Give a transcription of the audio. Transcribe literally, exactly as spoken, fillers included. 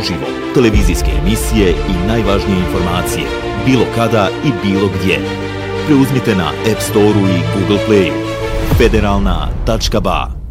uživo, televizijske emisije i najvažnije informacije, bilo kada i bilo gdje. Preuzmite na App Store-u i Google Play-u. Federalna tačka ba